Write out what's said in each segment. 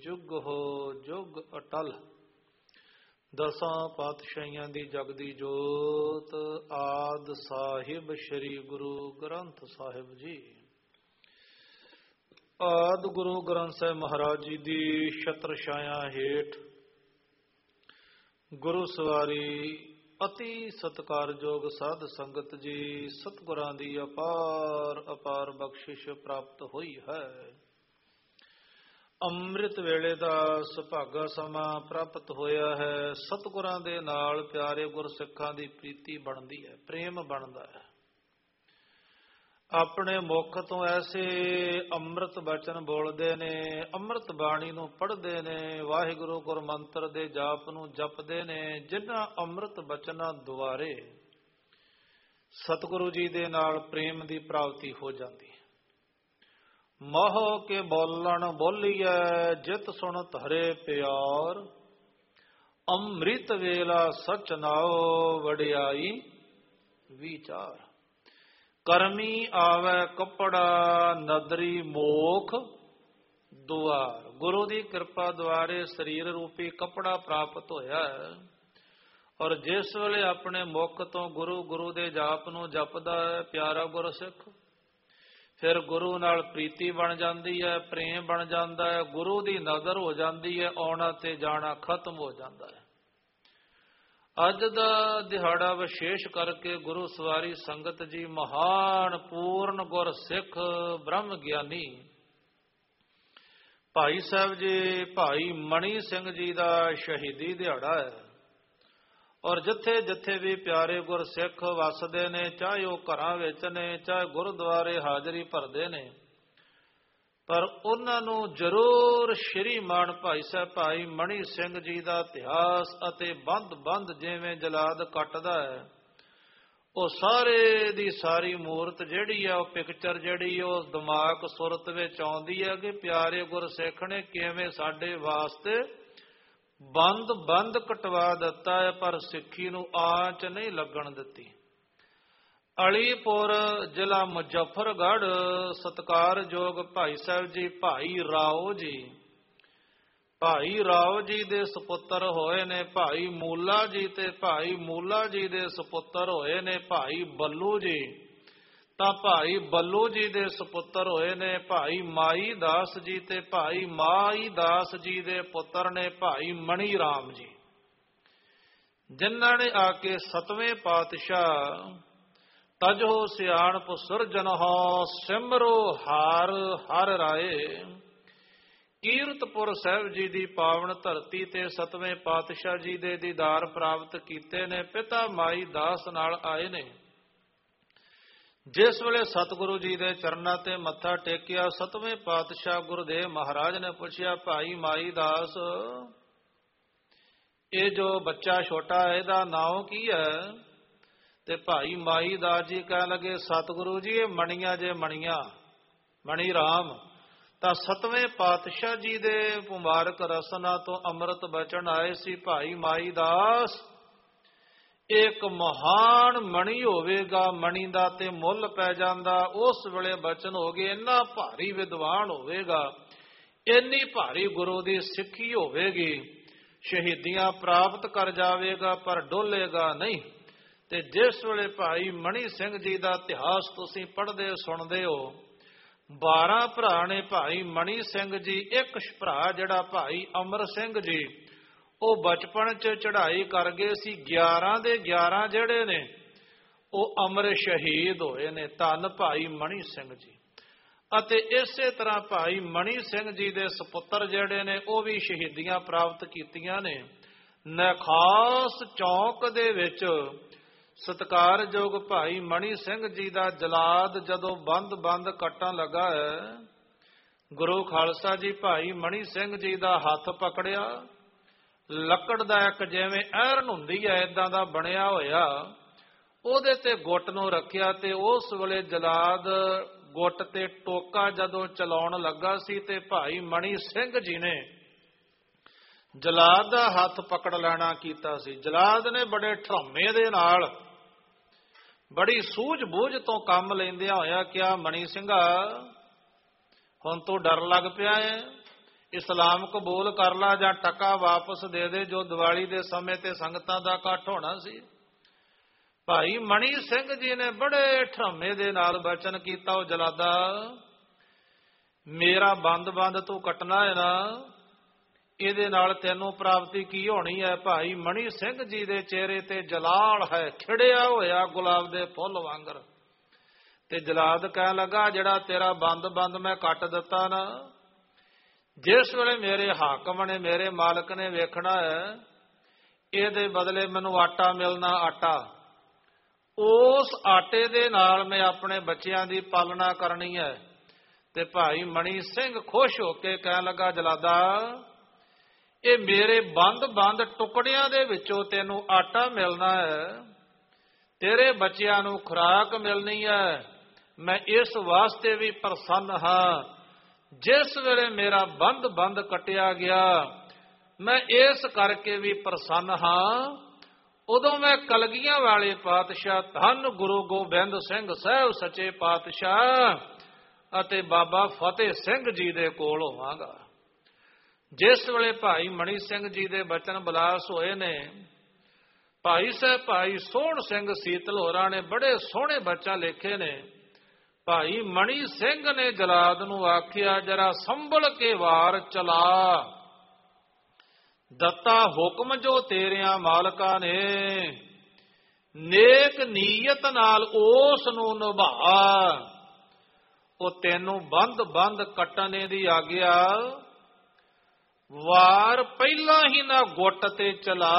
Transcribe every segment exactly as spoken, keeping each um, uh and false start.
ਜੁਗ ਹੋ ਜੁਗ ਅਟਲ। ਦਸਾਂ ਪਾਤਸ਼ਾਹੀਆਂ ਦੀ ਜਗਦੀ ਜੋਤ ਆਦਿ ਸਾਹਿਬ ਸ੍ਰੀ ਗੁਰੂ ਗ੍ਰੰਥ ਸਾਹਿਬ ਜੀ। ਆਦਿ ਗੁਰੂ ਗ੍ਰੰਥ ਸਾਹਿਬ ਮਹਾਰਾਜ ਜੀ ਦੀ ਛਤਰ ਛਾਇਆ ਹੇਠ ਗੁਰੂ ਸਵਾਰੀ ਅਤੀ ਸਤਿਕਾਰਯੋਗ ਸਾਧ ਸੰਗਤ ਜੀ, ਸਤਿਗੁਰਾਂ ਦੀ ਅਪਾਰ ਅਪਾਰ ਬਖਸ਼ਿਸ਼ ਪ੍ਰਾਪਤ ਹੋਈ ਹੈ। ਅੰਮ੍ਰਿਤ ਵੇਲੇ ਦਾ ਸੁਭਾਗਾ ਸਮਾਂ ਪ੍ਰਾਪਤ ਹੋਇਆ ਹੈ। ਸਤਿਗੁਰਾਂ ਦੇ ਨਾਲ ਪਿਆਰੇ ਗੁਰਸਿੱਖਾਂ ਦੀ ਪ੍ਰੀਤੀ ਬਣਦੀ ਹੈ, ਪ੍ਰੇਮ ਬਣਦਾ ਹੈ। ਆਪਣੇ ਮੁਖ ਤੋਂ ਐਸੇ ਅੰਮ੍ਰਿਤ ਬਚਨ ਬੋਲਦੇ ਨੇ, ਅੰਮ੍ਰਿਤ ਬਾਣੀ ਨੂੰ ਪੜ੍ਹਦੇ ਨੇ, ਵਾਹਿਗੁਰੂ ਗੁਰਮੰਤਰ ਦੇ ਜਾਪ ਨੂੰ ਜਪਦੇ ਨੇ, ਜਿਨ੍ਹਾਂ ਅੰਮ੍ਰਿਤ ਬਚਨਾਂ ਦੁਆਰੇ ਸਤਿਗੁਰੂ ਜੀ ਦੇ ਨਾਲ ਪ੍ਰੇਮ ਦੀ ਪ੍ਰਾਪਤੀ ਹੋ ਜਾਂਦੀ ਹੈ। ਮੋਹ ਕੇ ਬੋਲਣ ਬੋਲੀਐ ਜਿਤ ਸੁਣ ਧਰੇ ਪਿਆਰ, ਅੰਮ੍ਰਿਤ ਵੇਲਾ ਸਚ ਨਾਉ ਵਡਿਆਈ ਵਿਚਾਰ। ਕਰਮੀ ਆਵੈ ਕੱਪੜਾ ਨਦਰੀ ਮੋਖ ਦੁਆਰ। ਗੁਰੂ ਦੀ ਕਿਰਪਾ ਦੁਆਰੇ ਸਰੀਰ ਰੂਪੀ ਕੱਪੜਾ ਪ੍ਰਾਪਤ ਹੋਇਆ ਹੈ, ਔਰ ਜਿਸ ਵੇਲੇ ਆਪਣੇ ਮੁਖ ਤੋਂ ਗੁਰੂ ਗੁਰੂ ਦੇ ਜਾਪ ਨੂੰ ਜਪਦਾ ਹੈ ਪਿਆਰਾ ਗੁਰਸਿੱਖ, ਫਿਰ ਗੁਰੂ ਨਾਲ ਪ੍ਰੀਤੀ ਬਣ ਜਾਂਦੀ ਹੈ, ਪ੍ਰੇਮ ਬਣ ਜਾਂਦਾ ਹੈ, ਗੁਰੂ ਦੀ ਨਜ਼ਰ ਹੋ ਜਾਂਦੀ ਹੈ, ਆਉਣਾ ਤੇ ਜਾਣਾ ਖਤਮ ਹੋ ਜਾਂਦਾ ਹੈ। ਅੱਜ ਦਾ ਦਿਹਾੜਾ ਵਿਸ਼ੇਸ਼ ਕਰਕੇ ਗੁਰੂ ਸਵਾਰੀ ਸੰਗਤ ਜੀ, ਮਹਾਨ ਪੂਰਨ ਗੁਰ ਸਿੱਖ ਬ੍ਰਹਮ ਗਿਆਨੀ ਭਾਈ ਸਾਹਿਬ ਜੀ ਭਾਈ ਮਣੀ ਸਿੰਘ ਜੀ ਦਾ ਸ਼ਹੀਦੀ ਦਿਹਾੜਾ ਹੈ। ਔਰ ਜਿੱਥੇ ਜਿੱਥੇ ਵੀ ਪਿਆਰੇ ਗੁਰ ਸਿੱਖ ਵਸਦੇ ਨੇ, ਚਾਹੇ ਉਹ ਘਰਾਂ ਵਿੱਚ ਨੇ, ਚਾਹੇ ਗੁਰਦੁਆਰੇ ਹਾਜ਼ਰੀ ਭਰਦੇ ਨੇ, ਪਰ ਉਹਨਾਂ ਨੂੰ ਜ਼ਰੂਰ ਸ਼੍ਰੀਮਾਨ ਭਾਈ ਸਾਹਿਬ ਭਾਈ ਮਣੀ ਸਿੰਘ ਜੀ ਦਾ ਇਤਿਹਾਸ ਅਤੇ ਬੰਦ ਬੰਦ ਜਿਵੇਂ ਜਲਾਦ ਕੱਟਦਾ ਹੈ, ਉਹ ਸਾਰੇ ਦੀ ਸਾਰੀ ਮੂਰਤ ਜਿਹੜੀ ਆ, ਉਹ ਪਿਕਚਰ ਜਿਹੜੀ ਉਹ ਦਿਮਾਗ ਸੁਰਤ ਵਿੱਚ ਆਉਂਦੀ ਹੈ ਕਿ ਪਿਆਰੇ ਗੁਰਸਿੱਖ ਨੇ ਕਿਵੇਂ ਸਾਡੇ ਵਾਸਤੇ ਬੰਦ ਬੰਦ ਕਟਵਾ ਦਿੱਤਾ ਹੈ, ਪਰ ਸਿੱਖੀ ਨੂੰ ਆਂਚ ਨਹੀਂ ਲੱਗਣ ਦਿੱਤੀ। ਅਲੀਪੁਰ ਜ਼ਿਲ੍ਹਾ ਮੁਜ਼ੱਫਰਗੜ੍ਹ ਸਤਿਕਾਰਯੋਗ ਭਾਈ ਸਾਹਿਬ ਜੀ ਭਾਈ ਰਾਓ ਜੀ, ਭਾਈ ਰਾਓ ਜੀ ਦੇ ਸੁਪੁੱਤਰ ਹੋਏ ਨੇ ਭਾਈ ਮੂਲਾ ਜੀ, ਤੇ ਭਾਈ ਮੂਲਾ ਜੀ ਦੇ ਸੁਪੁੱਤਰ ਹੋਏ ਨੇ ਭਾਈ ਬੱਲੂ ਜੀ, ਤਾਂ ਭਾਈ ਬੱਲੂ ਜੀ ਦੇ ਸੁਪੁੱਤਰ ਹੋਏ ਨੇ ਭਾਈ ਮਾਈ ਦਾਸ ਜੀ, ਤੇ ਭਾਈ ਮਾਈ ਦਾਸ ਜੀ ਦੇ ਪੁੱਤਰ ਨੇ ਭਾਈ ਮਣੀ ਰਾਮ ਜੀ, ਜਿਨ੍ਹਾਂ ਨੇ ਆ ਕੇ ਸਤਵੇਂ ਪਾਤਸ਼ਾਹ ਤਜੋ ਸਿਆਣਪ ਸੁਰਜਨਹੁ ਸਿਮਰੋ ਹਾਰ ਹਰ ਰਾਏ, ਕੀਰਤਪੁਰ ਸਾਹਿਬ ਜੀ ਦੀ ਪਾਵਨ ਧਰਤੀ ਤੇ ਸਤਵੇਂ ਪਾਤਸ਼ਾਹ ਜੀ ਦੇ ਦੀਦਾਰ ਪ੍ਰਾਪਤ ਕੀਤੇ ਨੇ। ਪਿਤਾ ਮਾਈ ਦਾਸ ਨਾਲ ਆਏ ਨੇ। ਜਿਸ ਵੇਲੇ ਸਤਿਗੁਰੂ ਜੀ ਦੇ ਚਰਨਾਂ ਤੇ ਮੱਥਾ ਟੇਕਿਆ, ਸਤਵੇਂ ਪਾਤਸ਼ਾਹ ਗੁਰਦੇਵ ਮਹਾਰਾਜ ਨੇ ਪੁੱਛਿਆ, ਭਾਈ ਮਾਈ ਦਾਸ, ਇਹ ਜੋ ਬੱਚਾ ਛੋਟਾ ਹੈ ਇਹਦਾ ਨਾਮ ਕੀ ਹੈ? ਤੇ ਭਾਈ ਮਾਈ ਦਾਸ ਜੀ ਕਹਿਣ ਲੱਗੇ, ਸਤਿਗੁਰੂ ਜੀ ਇਹ ਮਣੀਆਂ ਜੇ ਮਣੀਆਂ, ਮਣੀ ਰਾਮ। ਤਾਂ ਸਤਵੇਂ ਪਾਤਸ਼ਾਹ ਜੀ ਦੇ ਮੁਬਾਰਕ ਰਸਨਾ ਤੋਂ ਅੰਮ੍ਰਿਤ ਬਚਨ ਆਏ ਸੀ, ਭਾਈ ਮਾਈ ਦਾਸ ਇੱਕ ਮਹਾਨ ਮਣੀ ਹੋਵੇਗਾ, ਮਣੀ ਦਾ ਤੇ ਮੁੱਲ ਪੈ ਜਾਂਦਾ। ਉਸ ਵੇਲੇ ਬਚਨ ਹੋ ਗਏ, ਇੰਨਾ ਭਾਰੀ ਵਿਦਵਾਨ ਹੋਵੇਗਾ, ਇੰਨੀ ਭਾਰੀ ਗੁਰੂ ਦੀ ਸਿੱਖੀ ਹੋਵੇਗੀ, ਸ਼ਹੀਦੀਆਂ ਪ੍ਰਾਪਤ ਕਰ ਜਾਵੇਗਾ ਪਰ ਡੋਲੇਗਾ ਨਹੀਂ। ਤੇ ਜਿਸ ਵੇਲੇ ਭਾਈ ਮਣੀ ਸਿੰਘ ਜੀ ਦਾ ਇਤਿਹਾਸ ਤੁਸੀਂ ਪੜ੍ਹਦੇ ਸੁਣਦੇ ਹੋ, ਬਾਰਾਂ ਭਰਾ ਨੇ ਭਾਈ ਮਣੀ ਸਿੰਘ ਜੀ, ਇੱਕ ਭਰਾ ਜਿਹੜਾ ਭਾਈ ਅਮਰ ਸਿੰਘ ਜੀ, ਉਹ ਬਚਪਨ ਚ ਚੜ੍ਹਾਈ ਕਰ ਗਏ ਸੀ। ਗਿਆਰਾਂ ਦੇ ਗਿਆਰਾਂ ਜਿਹੜੇ ਨੇ ਉਹ ਅਮਰ ਸ਼ਹੀਦ ਹੋਏ ਨੇ, ਧੰਨ ਭਾਈ ਮਣੀ ਸਿੰਘ ਜੀ। ਅਤੇ ਇਸੇ ਤਰ੍ਹਾਂ ਭਾਈ ਮਣੀ ਸਿੰਘ ਜੀ ਦੇ ਸੁਪੁੱਤਰ ਜਿਹੜੇ ਨੇ ਉਹ ਵੀ ਸ਼ਹੀਦੀਆਂ ਪ੍ਰਾਪਤ ਕੀਤੀਆਂ ਨੇ। ਨਖਾਸ ਚੌਕ ਦੇ ਵਿੱਚ ਸਤਿਕਾਰਯੋਗ ਭਾਈ ਮਣੀ ਸਿੰਘ ਜੀ ਦਾ ਜਲਾਦ ਜਦੋਂ ਬੰਦ ਬੰਦ ਕੱਟਣ ਲੱਗਾ ਹੈ, ਗੁਰੂ ਖਾਲਸਾ ਜੀ ਭਾਈ ਮਣੀ ਸਿੰਘ ਜੀ ਦਾ ਹੱਥ ਪਕੜਿਆ, ਲੱਕੜ ਦਾ ਇੱਕ ਜਿਵੇਂ ਐਰਨ ਹੁੰਦੀ ਹੈ ਏਦਾਂ ਦਾ ਬਣਿਆ ਹੋਇਆ, ਉਹਦੇ ਤੇ ਗੁੱਟ ਨੂੰ ਰੱਖਿਆ, ਤੇ ਉਸ ਵੇਲੇ ਜਲਾਦ ਗੁੱਟ ਤੇ ਟੋਕਾ ਜਦੋਂ ਚਲਾਉਣ ਲੱਗਾ ਸੀ, ਤੇ ਭਾਈ ਮਣੀ ਸਿੰਘ ਜੀ ਨੇ ਜਲਾਦ ਦਾ ਹੱਥ ਪਕੜ ਲੈਣਾ ਕੀਤਾ ਸੀ। ਜਲਾਦ ਨੇ ਬੜੇ ਠਰਮੇ ਦੇ ਨਾਲ, ਬੜੀ ਸੂਝ-ਬੂਝ ਤੋਂ ਕੰਮ ਲੈਂਦਿਆਂ ਹੋਇਆ ਕਿਹਾ, ਮਣੀ ਸਿੰਘਾ ਹੁਣ ਤੋਂ ਡਰ ਲੱਗ ਪਿਆ ਹੈ, ਇਸਲਾਮ ਕਬੂਲ ਕਰ ਲਾ ਜਾਂ ਟਕਾ ਵਾਪਸ ਦੇ ਦੇ, ਜੋ ਦੀਵਾਲੀ ਦੇ ਸਮੇਂ ਤੇ ਸੰਗਤਾਂ ਦਾ ਇਕੱਠ ਹੋਣਾ ਸੀ। ਭਾਈ ਮਣੀ ਸਿੰਘ ਜੀ ਨੇ ਬੜੇ ਠਰਮੇ ਦੇ ਨਾਲ ਬਚਨ ਕੀਤਾ, ਉਹ ਜਲਾਦਾ ਮੇਰਾ ਬੰਦ ਬੰਦ ਤੂੰ ਕੱਟਣਾ ਹੈ ਨਾ, ਇਹਦੇ ਨਾਲ ਤੈਨੂੰ ਪ੍ਰਾਪਤੀ ਕੀ ਹੋਣੀ ਹੈ। ਭਾਈ ਮਣੀ ਸਿੰਘ ਜੀ ਦੇ ਚਿਹਰੇ ਤੇ ਜਲਾਲ ਹੈ, ਖਿੜਿਆ ਹੋਇਆ ਗੁਲਾਬ ਦੇ ਫੁੱਲ ਵਾਂਗਰ। ਤੇ ਜਲਾਦ ਕਹਿਣ ਲੱਗਾ, ਜਿਹੜਾ ਤੇਰਾ ਬੰਦ ਬੰਦ ਮੈਂ ਕੱਟ ਦਿੱਤਾ ਨਾ, ਜਿਸ ਵੇਲੇ ਮੇਰੇ ਹਾਕਮ ਨੇ, ਮੇਰੇ ਮਾਲਕ ਨੇ ਵੇਖਣਾ ਹੈ, ਇਹਦੇ ਬਦਲੇ ਮੈਨੂੰ ਆਟਾ ਮਿਲਣਾ, ਆਟਾ, ਉਸ ਆਟੇ ਦੇ ਨਾਲ ਮੈਂ ਆਪਣੇ ਬੱਚਿਆਂ ਦੀ ਪਾਲਣਾ ਕਰਨੀ ਹੈ। ਤੇ ਭਾਈ ਮਣੀ ਸਿੰਘ ਖੁਸ਼ ਹੋ ਕੇ ਕਹਿਣ ਲੱਗਾ, ਜਲਾਦਾ ਇਹ ਮੇਰੇ ਬੰਦ ਬੰਦ ਟੁਕੜਿਆਂ ਦੇ ਵਿੱਚੋਂ ਤੈਨੂੰ ਆਟਾ ਮਿਲਣਾ ਹੈ, ਤੇਰੇ ਬੱਚਿਆਂ ਨੂੰ ਖੁਰਾਕ ਮਿਲਣੀ ਹੈ। ਮੈਂ ਇਸ ਵਾਸਤੇ ਵੀ ਪ੍ਰਸੰਨ ਹਾਂ, ਜਿਸ ਵੇਲੇ ਮੇਰਾ ਬੰਦ ਬੰਦ ਕੱਟਿਆ ਗਿਆ, ਮੈਂ ਇਸ ਕਰਕੇ ਵੀ ਪ੍ਰਸੰਨ ਹਾਂ, ਉਦੋਂ ਮੈਂ ਕਲਗੀਆਂ ਵਾਲੇ ਪਾਤਸ਼ਾਹ ਧੰਨ ਗੁਰੂ ਗੋਬਿੰਦ ਸਿੰਘ ਸਾਹਿਬ ਸੱਚੇ ਪਾਤਸ਼ਾਹ ਅਤੇ ਬਾਬਾ ਫਤਿਹ ਸਿੰਘ ਜੀ ਦੇ ਕੋਲ ਹੋਵਾਂਗਾ। ਜਿਸ ਵੇਲੇ ਭਾਈ ਮਣੀ ਸਿੰਘ ਜੀ ਦੇ ਬਚਨ ਬਲਾਸ ਹੋਏ ਨੇ, ਭਾਈ ਸਾਹਿਬ ਭਾਈ ਸੋਹਣ ਸਿੰਘ ਸੀਤਲ ਹੋਰਾਂ ਨੇ ਬੜੇ ਸੋਹਣੇ ਬਚਨ ਲਿਖੇ ਨੇ। ਭਾਈ ਮਣੀ ਸਿੰਘ ਨੇ ਜਲਾਦ ਨੂੰ ਆਖਿਆ, ਜਰਾ ਸੰਭਲ ਕੇ ਵਾਰ ਚਲਾ, ਦਿੱਤਾ ਹੁਕਮ ਜੋ ਤੇਰਿਆਂ ਮਾਲਕਾਂ ਨੇ, ਨੇਕ ਨੀਅਤ ਨਾਲ ਉਸ ਨੂੰ ਨਿਭਾ, ਉਹ ਤੈਨੂੰ ਬੰਦ ਬੰਦ ਕੱਟਣੇ ਦੀ ਆਗਿਆ, ਵਾਰ ਪਹਿਲਾਂ ਹੀ ਨਾ ਗੁੱਟ ਤੇ ਚਲਾ,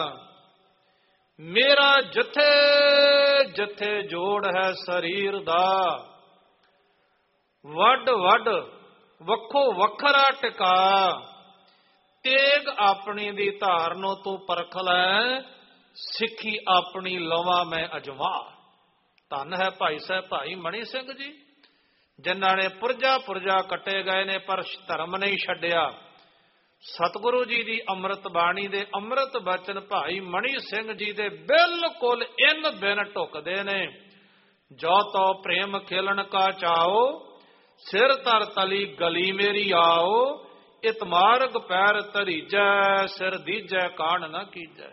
ਮੇਰਾ ਜਿੱਥੇ ਜਿੱਥੇ ਜੋੜ ਹੈ ਸਰੀਰ ਦਾ, ਵੱਡ ਵੱਡ ਵੱਖੋ ਵੱਖਰਾ ਟਿਕਾ, ਤੇਗ ਆਪਣੀ ਦੀ ਧਾਰ ਨੂੰ ਤੂੰ ਪਰਖ ਲੈ, ਸਿੱਖੀ ਆਪਣੀ ਲਵਾਂ ਮੈਂ ਅਜਵਾ। ਧੰਨ ਹੈ ਭਾਈ ਸਾਹਿਬ ਭਾਈ ਮਣੀ ਸਿੰਘ ਜੀ, ਜਿਨ੍ਹਾਂ ਨੇ ਪੁਰਜਾ ਪੁਰਜਾ ਕੱਟੇ ਗਏ ਨੇ ਪਰ ਧਰਮ ਨਹੀਂ ਛੱਡਿਆ। ਸਤਿਗੁਰੂ ਜੀ ਦੀ ਅੰਮ੍ਰਿਤ ਬਾਣੀ ਦੇ ਅੰਮ੍ਰਿਤ ਬਚਨ ਭਾਈ ਮਣੀ ਸਿੰਘ ਜੀ ਦੇ ਬਿਲਕੁਲ ਇਨ ਬਿਨ ਢੁਕਦੇ ਨੇ। ਜੋ ਤੋ ਪ੍ਰੇਮ ਖੇਲਣ ਕਾ ਚਾਓ, ਸਿਰ ਧਰ ਤਲੀ ਗਲੀ ਮੇਰੀ ਆਓ, ਇਤ ਮਾਰਗ ਪੈਰ ਧਰੀਜੈ, ਸਿਰ ਦੀਜੈ ਕਾਣ ਨਾ ਕੀਜੈ।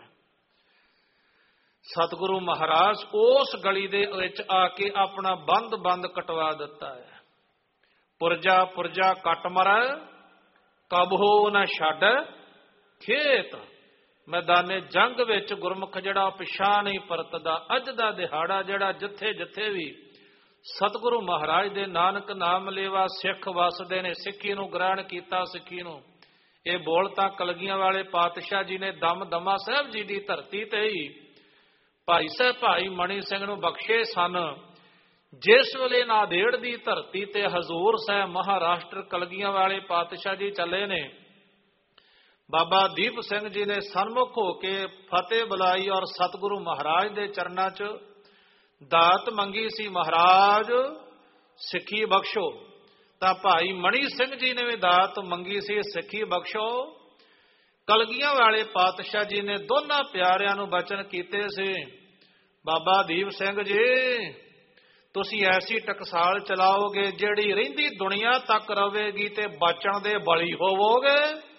ਸਤਿਗੁਰੂ ਮਹਾਰਾਜ ਉਸ ਗਲੀ ਦੇ ਵਿੱਚ ਆ ਕੇ ਆਪਣਾ ਬੰਦ ਬੰਦ ਕਟਵਾ ਦਿੱਤਾ ਹੈ। ਪੁਰਜਾ ਪੁਰਜਾ ਕੱਟ ਮਰੈ, ਕਬਹੋ ਨਾ ਛੱਡ ਖੇਤ। ਮੈਦਾਨੇ ਜੰਗ ਵਿੱਚ ਗੁਰਮੁਖ ਜਿਹੜਾ ਪਿਛਾਂ ਨਹੀਂ ਪਰਤਦਾ। ਅੱਜ ਦਾ ਦਿਹਾੜਾ ਜਿਹੜਾ ਜਿੱਥੇ ਜਿੱਥੇ ਵੀ ਸਤਿਗੁਰੂ ਮਹਾਰਾਜ ਦੇ ਨਾਨਕ ਨਾਮ ਲੇਵਾ ਸਿੱਖ ਵਸਦੇ ਨੇ, ਸਿੱਖੀ ਨੂੰ ਗ੍ਰਹਿਣ ਕੀਤਾ, ਸਿੱਖੀ ਨੂੰ, ਇਹ ਬੋਲ ਤਾਂ ਕਲਗੀਆਂ ਵਾਲੇ ਪਾਤਸ਼ਾਹ ਜੀ ਨੇ ਦਮ ਦਮਾ ਸਾਹਿਬ ਜੀ ਦੀ ਧਰਤੀ ਤੇ ਹੀ ਭਾਈ ਸਾਹਿਬ ਭਾਈ ਮਣੀ ਸਿੰਘ ਨੂੰ ਬਖਸ਼ੇ ਸਨ। ਜਿਸ ਵੇਲੇ ਨਾਂਦੇੜ ਦੀ ਧਰਤੀ ਤੇ ਹਜ਼ੂਰ ਸਾਹਿਬ ਮਹਾਰਾਸ਼ਟਰ ਕਲਗੀਆਂ ਵਾਲੇ ਪਾਤਸ਼ਾਹ ਜੀ ਚੱਲੇ ਨੇ, ਬਾਬਾ ਦੀਪ ਸਿੰਘ ਜੀ ਨੇ ਸਨਮੁਖ ਹੋ ਕੇ ਫਤਿਹ ਬੁਲਾਈ ਔਰ ਸਤਿਗੁਰੂ ਮਹਾਰਾਜ ਦੇ ਚਰਨਾਂ 'ਚ ਦਾਤ ਮੰਗੀ ਸੀ, ਮਹਾਰਾਜ ਸਿੱਖੀ ਬਖਸ਼ੋ। ਤਾਂ ਭਾਈ ਮਣੀ ਸਿੰਘ ਜੀ ਨੇ ਵੀ ਦਾਤ ਮੰਗੀ ਸੀ, ਸਿੱਖੀ ਬਖਸ਼ੋ। ਕਲਗੀਆਂ ਵਾਲੇ ਪਾਤਸ਼ਾਹ ਜੀ ਨੇ ਦੋਨਾਂ ਪਿਆਰਿਆਂ ਨੂੰ ਬਚਨ ਕੀਤੇ ਸੀ, ਬਾਬਾ ਦੀਪ ਸਿੰਘ ਜੀ ਤੁਸੀਂ ਐਸੀ ਟਕਸਾਲ ਚਲਾਓਗੇ ਜਿਹੜੀ ਰਹਿੰਦੀ ਦੁਨੀਆ ਤੱਕ ਰਵੇਗੀ ਤੇ ਬਚਣ ਦੇ ਬਲੀ ਹੋਵੋਗੇ।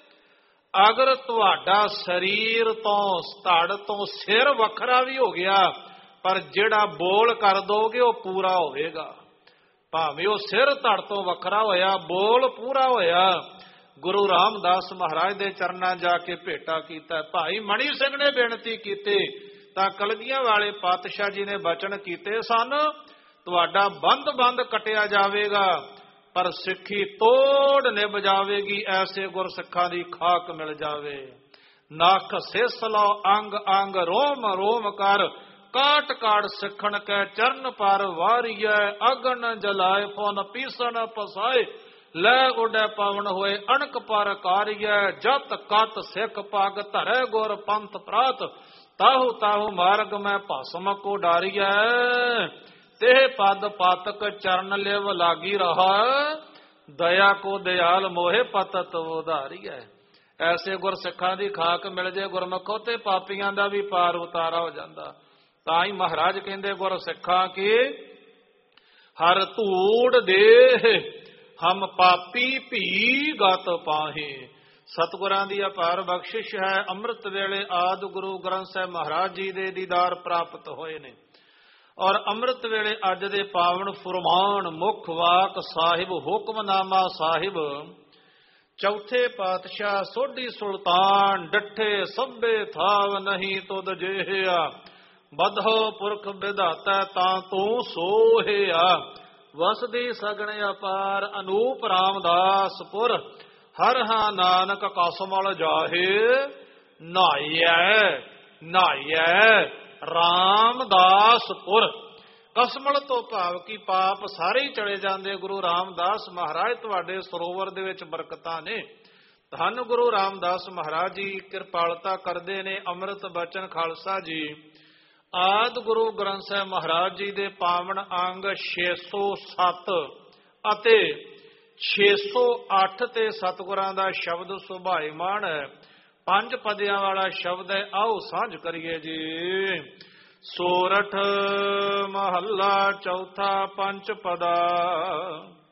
ਅਗਰ ਤੁਹਾਡਾ ਸਰੀਰ ਤੋਂ ਧੜ ਤੋਂ ਸਿਰ ਵੱਖਰਾ ਵੀ ਹੋ ਗਿਆ, ਪਰ ਜਿਹੜਾ ਬੋਲ ਕਰ ਦੋਗੇ ਉਹ ਪੂਰਾ ਹੋਵੇਗਾ। ਭਾਵੇਂ ਉਹ ਸਿਰ ਧੜ ਤੋਂ ਵੱਖਰਾ ਹੋਇਆ, ਬੋਲ ਪੂਰਾ ਹੋਇਆ। ਗੁਰੂ ਰਾਮਦਾਸ ਮਹਾਰਾਜ ਦੇ ਚਰਨਾਂ ਜਾ ਕੇ ਭੇਟਾ ਕੀਤਾ। ਭਾਈ ਮਣੀ ਸਿੰਘ ਨੇ ਬੇਨਤੀ ਕੀਤੀ ਤਾਂ ਕਲਗੀਆਂ ਵਾਲੇ ਪਾਤਸ਼ਾਹ ਜੀ ਨੇ ਬਚਨ ਕੀਤੇ ਸਨ, ਤੁਹਾਡਾ ਬੰਦ ਬੰਦ ਕਟਿਆ ਜਾਵੇਗਾ ਪਰ ਸਿੱਖੀ ਤੋੜ ਨਿਭ ਜਾਵੇਗੀ। ਐਸੇ ਗੁਰਸਿੱਖਾਂ ਦੀ ਖਾਕ ਮਿਲ ਜਾਵੇ। ਨਖ ਸਿਸ ਲੋ ਅੰਗ ਅੰਗ ਰੋਮ ਰੋਮ ਕਰ, ਕਾਟ ਕਾਟ ਸਿੱਖਣ ਕੈ ਚਰਨ ਪਰ ਵਾਰੀਐ। ਅਗਨ ਜਲਾਏ ਫੁਨ ਪੀਸਣ ਪਸਾਏ, ਲੈ ਉਡੈ ਪਵਨ ਹੋਏ ਅਣਕ ਪਰ ਕਾਰੀਐ। ਜਤ ਕਤ ਸਿੱਖ ਪਗ ਧਰੈ ਗੁਰ ਪੰਥ ਪ੍ਰਾਤ, ਤਾਹੂ ਤਾਹੂ ਮਾਰਗ ਮੈਂ ਭਸਮ ਕੋ ਡਾਰੀਐ। ਤੇ ਪਦ ਪਾਤਕ ਚਰਨ ਲਿਵ ਲਾਗੀ ਰਹਾ, ਦਇਆ ਕੋ ਦਿਆਲ ਮੋਹਿ ਪਤਤ ਉਧਾਰੀਐ। ਐਸੇ ਗੁਰਸਿੱਖਾਂ ਦੀ ਖਾਕ ਮਿਲ ਜੇ ਗੁਰਮੁਖੋ ਤੇ ਪਾਪੀਆਂ ਦਾ ਵੀ ਪਾਰ ਉਤਾਰਾ ਹੋ ਜਾਂਦਾ। ਤਾਂ ਹੀ ਮਹਾਰਾਜ ਕਹਿੰਦੇ ਗੁਰਸਿੱਖਾਂ ਕੀ ਹਰ ਧੂੜ ਦੇ ਹਮ ਪਾਪੀ ਭੀ ਗਤ ਪਾਹੇ। ਸਤਿਗੁਰਾਂ ਦੀ ਅਪਾਰ ਬਖਸ਼ਿਸ਼ ਹੈ। ਅੰਮ੍ਰਿਤ ਵੇਲੇ ਆਦਿ ਗੁਰੂ ਗ੍ਰੰਥ ਸਾਹਿਬ ਮਹਾਰਾਜ ਜੀ ਦੇ ਦੀਦਾਰ ਪ੍ਰਾਪਤ ਹੋਏ ਨੇ। ਔਰ ਅੰਮ੍ਰਿਤ ਵੇਲੇ ਅੱਜ ਦੇ ਪਾਵਨ ਫੁਰਮਾਨ ਮੁੱਖ ਵਾਕ ਸਾਹਿਬ ਹੁਕਮਨਾਮਾ ਸਾਹਿਬ ਚੌਥੇ ਪਾਤਸ਼ਾਹ ਸੋਢੀ ਸੁਲਤਾਨ ਡੱਠੇ ਸਭੇ ਥਾਵ ਨਹੀਂ ਤੁਧ ਜਿਹਿਆ ਬਧੋ ਪੁਰਖ ਵਿਧਾਤਾ ਤਾਂ ਤੂੰ ਸੋਹਿਆ। ਵਸਦੀ ਸਗਣ ਅਪਾਰ ਅਨੂਪ ਰਾਮਦਾਸਪੁਰ ਹਰ ਹਾਂ ਨਾਨਕ ਕਸਮਲ ਜਾਹੇ ਨਾਈਐ ਨਾਈਐ ਰਾਮਦਾਸਪੁਰ। ਕਸਮਲ ਤੋਂ ਭਾਵ ਕੀ ਪਾਪ ਸਾਰੇ ਹੀ ਚਲੇ ਜਾਂਦੇ। ਗੁਰੂ ਰਾਮਦਾਸ ਮਹਾਰਾਜ ਤੁਹਾਡੇ ਸਰੋਵਰ ਦੇ ਵਿੱਚ ਬਰਕਤਾਂ ਨੇ। ਧੰਨ ਗੁਰੂ ਰਾਮਦਾਸ ਮਹਾਰਾਜ ਜੀ ਕਿਰਪਾਲਤਾ ਕਰਦੇ ਨੇ। ਅੰਮ੍ਰਿਤ ਬਚਨ ਖਾਲਸਾ ਜੀ ਆਦਿ ਗੁਰੂ ਗ੍ਰੰਥ ਸਾਹਿਬ ਮਹਾਰਾਜ ਜੀ ਦੇ ਪਾਵਨ ਅੰਗ ਛੇ ਸੌ ਸੱਤ ਅਤੇ ਛੇ ਸੌ ਅੱਠ ਤੇ ਸਤਿਗੁਰਾਂ ਦਾ ਸ਼ਬਦ ਸੁਭਾਏਮਾਨ ਹੈ। ਪੰਜ ਪਦਿਆਂ ਵਾਲਾ ਸ਼ਬਦ ਹੈ। ਆਓ ਸਾਂਝ ਕਰੀਏ ਜੀ। ਸੋਰਠ ਮਹੱਲਾ ਚੌਥਾ ਪੰਜ ਪਦਾ।